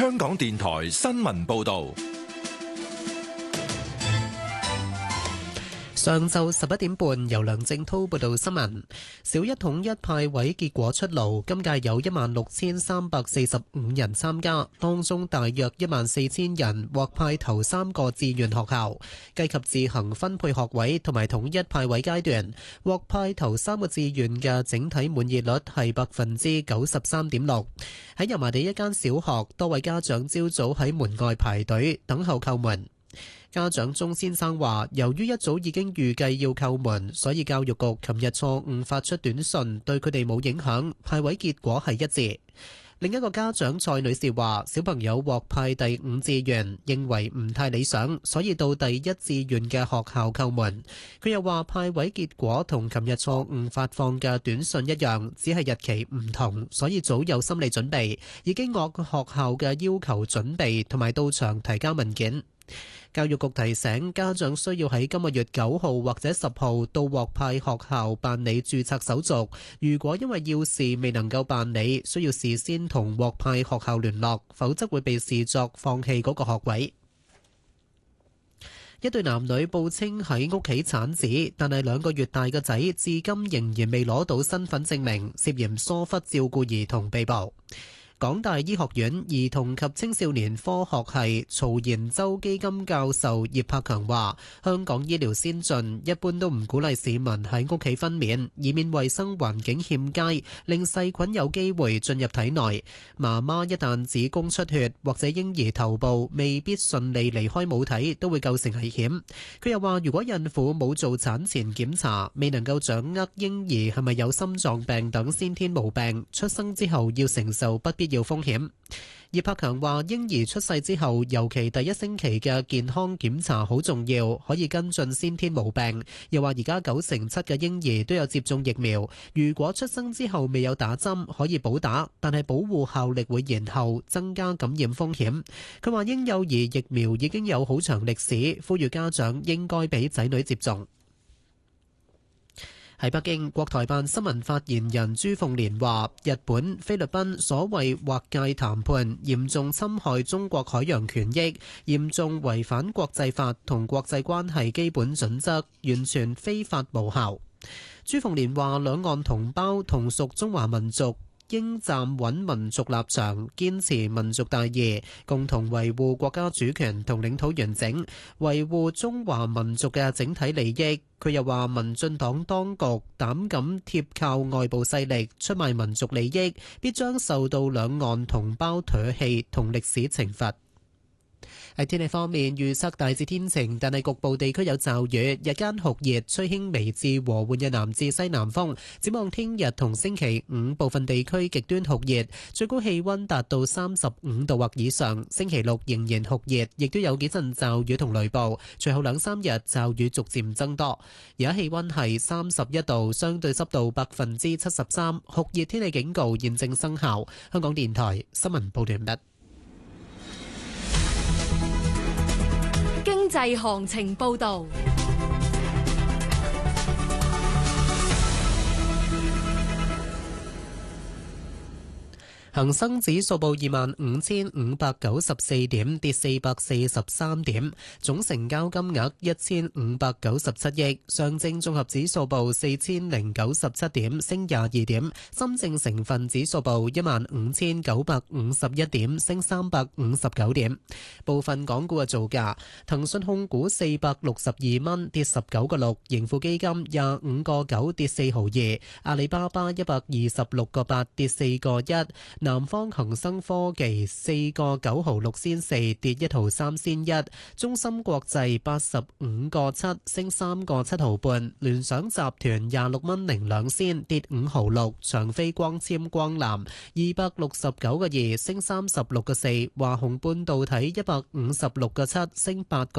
香港電台新聞報道。 上晝11點半，由梁正滔報道新聞。小一統一派位結果出爐，今屆有16,345人參加，當中大約14,000人獲派頭3個志願學校。計及自行分配學位同埋統一派位階段，獲派頭3個志願嘅整體滿意率係93.6%。喺油麻地一間小學，多位家長朝早喺門外排隊等候叩門。家長鐘先生話，由於一早已經預計要叩門，所以教育局琴日錯誤發出短信，對佢哋冇影響，派位結果係一致。另一個家長蔡女士話，小朋友獲派第5志願，認為唔太理想，所以到第1志願嘅學校叩門。佢又話，派位結果同琴日錯誤發放嘅短信一樣，只係日期唔同，所以早有心理準備，已經按學校嘅要求準備同埋到場提交文件。教育局提醒家長需要喺今個月9號或者10號到獲派學校辦理註冊手續。如果因為要事未能夠辦理，需要事先同獲派學校聯絡，否則會被視作放棄嗰個學位。一對男女報稱喺屋企產子，但係2個月大嘅仔至今仍然未攞到身份證明，涉嫌疏忽照顧兒童被捕。港大醫學院兒童及青少年科學系曹延洲基金教授葉柏強話，香港醫療先進，一般都唔鼓勵市民喺屋企分娩，以免衛生環境欠佳，令細菌有機會進入體內。媽媽一旦子宮出血或者嬰兒頭部未必順利離開母體，都會構成危險。佢又話，如果孕婦冇做產前檢查，未能夠掌握嬰兒係咪有心臟病等先天毛病，出生之後要承受不必要風險。葉柏強話，嬰兒出世之後，尤其第1星期嘅健康檢查好重要，可以跟進先天毛病。又話而家97%嘅嬰兒都有接種疫苗，如果出生之後未有打針，可以補打，但係保護效力會延後，增加感染風險。佢話嬰幼兒疫苗已經有好長歷史，呼籲家長應該俾仔女接種。喺北京，國台辦新聞發言人朱鳳蓮話，日本、菲律賓所謂劃界談判嚴重侵害中國海洋權益，嚴重違反國際法同國際關係基本準則，完全非法無效。朱鳳蓮話，兩岸同胞同屬中華民族，應站穩民族立場，堅持民族大義，共同維護國家主權同領土完整，維護中華民族嘅整體利益。佢又話，民進黨當局膽敢貼靠外部勢力出賣民族利益，必將受到兩岸同胞唾棄同歷史懲罰。喺天氣方面，預測大致天晴，但係局部地區有驟雨，日間酷熱，吹輕微至和緩嘅南至西南風。展望聽日同星期五，部分地區極端酷熱，最高氣溫達到35度或以上。星期六仍然酷熱，亦都有幾陣驟雨同雷暴。隨後2-3日驟雨逐漸增多。而家氣溫係31度，相對濕度73%，酷熱天氣警告現正生效。香港電台新聞報道完畢。 經濟行情報道。恒生指數報25,594點，跌443點，總成交金額1597億。上證綜合指數報4097點，升22點。深證成分指數報15,951點，升359點。部分港股嘅造價：騰訊控股462蚊，跌19個6；盈富基金25個9，跌4毫2；阿里巴巴126個8，跌4個1。南方恒生科技4個9毫6仙4，跌1毫3仙1；中芯國際85個7，升3個7毫半；聯想集團26蚊零2仙，跌5毫6；長飛光纖光纜269個2，升36個4；華虹半導體156個7，升8個